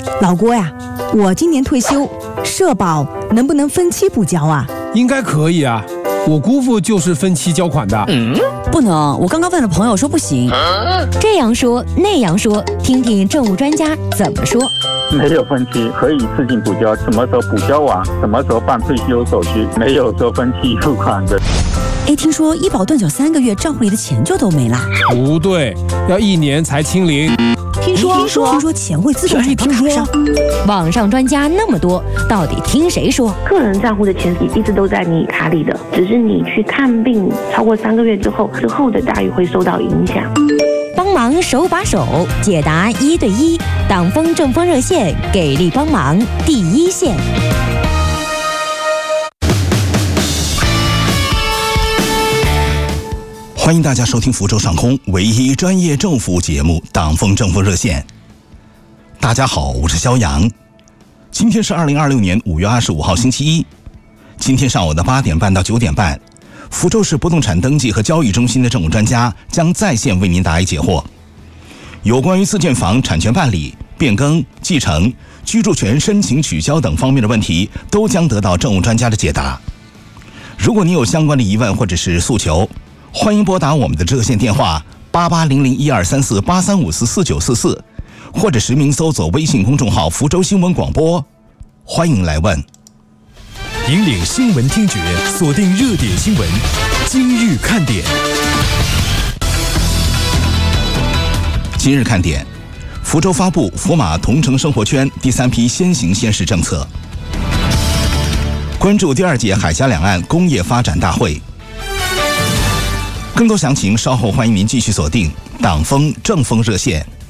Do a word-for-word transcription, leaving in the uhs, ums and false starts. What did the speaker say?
老郭呀，我今年退休，社保能不能分期补交啊？ 应该可以啊，我姑父就是分期交款的。 嗯，不能，我刚刚问了朋友说不行。 这样说那样说，听听政务专家怎么说。 没有分期，可以自行补交，什么时候补交完，什么时候办退休手续，没有说分期付款的。 哎，听说医保断缴三个月，账户里的钱就都没了。 不对，要一年才清零。 听说听说听说钱会自动转到卡上。 网上专家那么多，到底听谁说？ 个人账户的钱一直都在你卡里的，只是你去看病超过三个月之后，之后的待遇会受到影响。 帮忙手把手解答一对一，党风政风热线给力帮忙第一线。 欢迎大家收听福州上空唯一专业政府节目《党风政风热线》。大家好，我是肖阳。今天是二零二六年五月二十五号星期一。今天上午的八点半到九点半，福州市不动产登记和交易中心的政务专家将在线为您答疑解惑。有关于自建房产权办理、变更、继承、居住权申请取消等方面的问题，都将得到政务专家的解答。如果你有相关的疑问或者是诉求，欢迎拨打我们的热线电话八八零零一二三四八三五四四九四四，或者实名搜索微信公众号福州新闻广播，欢迎来问。 引领新闻听觉，锁定热点新闻，今日看点。 今日看点，福州发布福马同城生活圈第三批先行先试政策。关注第二届海峡两岸工业发展大会。更多详情稍后欢迎您继续锁定党风政风热线。